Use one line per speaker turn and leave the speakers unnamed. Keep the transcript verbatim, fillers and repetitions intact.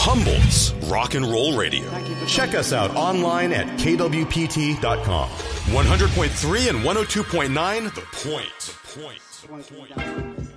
Humboldt's Rock and Roll Radio. Check us out online at K W P T dot com. one hundred point three and one oh two point nine, The Point. The Point. The Point.